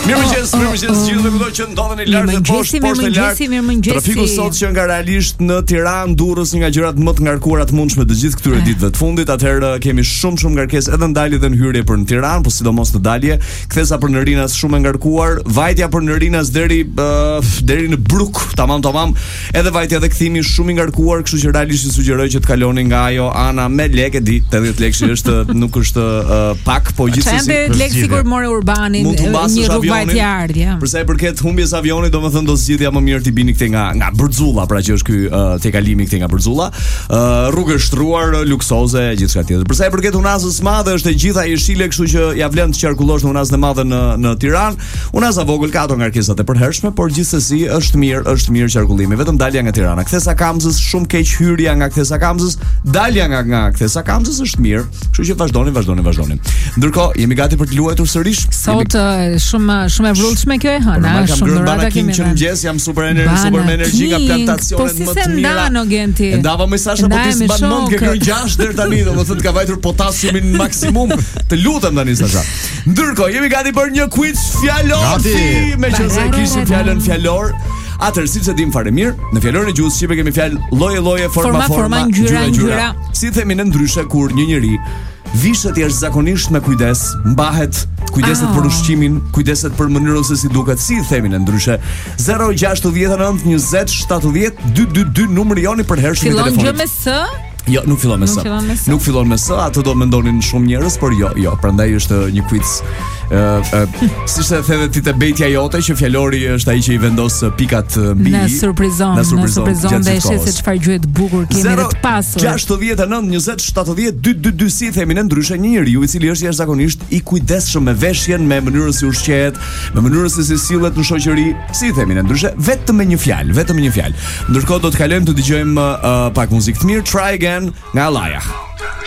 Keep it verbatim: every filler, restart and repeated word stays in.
Mirëmëngjes, mirëmëngjes gjithëve këto që ndodhen lart dhe poshtë, poshtë lart. Trafiku sot që nga realisht në Tiranë, Durrës, një nga gjërat më të ngarkuara të mundshme të gjithë këtyre ditëve të fundit. Atëherë kemi shumë shumë ngarkesë edhe në dalje dhe në hyrje për në Tiranë, po sidomos në dalje. Kthesa për në Rinas shumë e ngarkuar, vajtja për në Rinas deri uh, deri në Bruk, tamam tamam. Edhe vajtja dhe kthimi shumë i ngarkuar, kështu që realisht sugjeroj që të kaloni nga ajo ana me lekë, di, tetëdhjetë lekë është nuk është uh, pak, po gjithsesi. tetëdhjetë lekë sikur more urbanin, një rrugë vajtje ardhje. Për sa i përket humbjes avionit, domethënë do zgjidhja më mirë të bini këtej nga nga Bërzulla, pra që është ky uh, te kalimi këtej nga Bërzulla. Uh, rrugë shtruar, luksoze, gjithçka tjetër. Për sa i përket unazës së madhe, është e gjitha jeshile, kështu që ja vlen të qarkullosh në unazën e madhe në në Tiranë. Unaza vogël ka ato ngarkesat e përhershme, por gjithsesi është mirë, është mirë qarkullimi, vetëm dalja nga Tirana. Kthesa Kamzës shumë keq, hyrja nga Kthesa Kamzës, dalja nga nga Kthesa Kamzës është mirë, kështu që vazhdoni, vazhdoni, vazhdoni. Ndërkohë, jemi gati për të luajtur sërish. Sot jemi... shumë shumë e vrullshme kjo e hëna, shumë dorata kemi. Që mëngjes jam super energji, super me energji nga plantacionet më të mira. Po si se ndava më Sasha, po ti s'mban mend ke kërë gjashtë deri tani, domethënë ka vajtur potasiumin maksimum. Të lutem tani Sasha. Ndërkohë, jemi gati për një quiz fjalor. Meqense kishim fjalën fjalor. Atëherë, siç e dim fare mirë, në fjalorin e gjuhës shqipe kemi fjalë lloje lloje, forma forma, ngjyra ngjyra. Si themi në ndryshe kur një njeri vishet jashtëzakonisht me kujdes, mbahet, kujdeset oh. për ushqimin, kujdeset për mënyrën se si duket, si themi në ndryshe. zero gjasht nëntë njëzet shtatëdhjetë dy dy dy numri joni për hershëm i telefonit. Fillon gjë me S? Jo, nuk fillon me S. Nuk fillon me S, atë do mendonin shumë njerëz, por jo, jo, prandaj është një quiz. Ë, siç e thënë ti te betja jote që fjalori është ai që i vendos pikat mbi. Na surprizon, na surprizon dhe është se çfarë gjuhë të bukur kemi dhe të pasur. gjasht nëntë njëzet shtatëdhjetë dy dy dy si themi në ndryshe një njeriu i cili është jashtëzakonisht i kujdesshëm me veshjen, me mënyrën si ushqehet, me mënyrën se si sillet në shoqëri, si themi në ndryshe, vetëm me një fjalë, vetëm me një fjalë. Ndërkohë do të kalojmë të dëgjojmë uh, pak muzikë të mirë, Try Again nga Alaja.